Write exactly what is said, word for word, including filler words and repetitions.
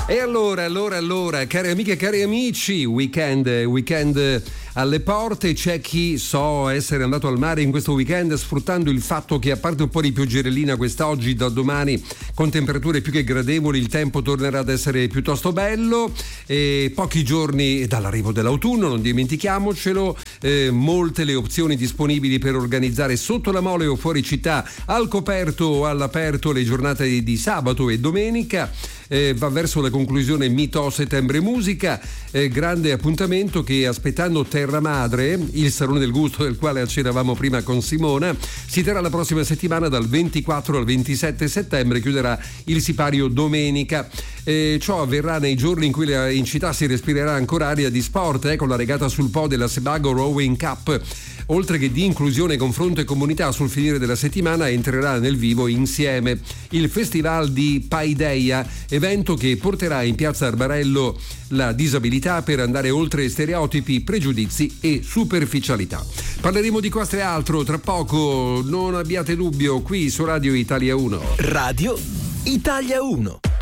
E allora, allora, allora, cari amiche e cari amici, weekend, weekend alle porte. C'è chi so essere andato al mare in questo weekend sfruttando il fatto che, a parte un po' di pioggerellina quest'oggi, da domani con temperature più che gradevoli il tempo tornerà ad essere piuttosto bello, e pochi giorni dall'arrivo dell'autunno, non dimentichiamocelo, eh, molte le opzioni disponibili per organizzare sotto la mole o fuori città, al coperto o all'aperto, le giornate di, di sabato e domenica. Eh, va verso la conclusione Mito Settembre Musica, eh, grande appuntamento che, aspettando Terra Madre, il Salone del Gusto del quale accennavamo prima con Simona, si terrà la prossima settimana dal ventiquattro al ventisette settembre, chiuderà il sipario domenica. Eh, ciò avverrà nei giorni in cui in città si respirerà ancora aria di sport, eh, con la regata sul Po della Sebago Rowing Cup. Oltre che di inclusione, confronto e comunità, sul finire della settimana entrerà nel vivo insieme il Festival di Paideia, evento che porterà in piazza Arbarello la disabilità per andare oltre stereotipi, pregiudizi e superficialità. Parleremo di questo e altro tra poco, non abbiate dubbio, qui su Radio Italia uno. Radio Italia uno.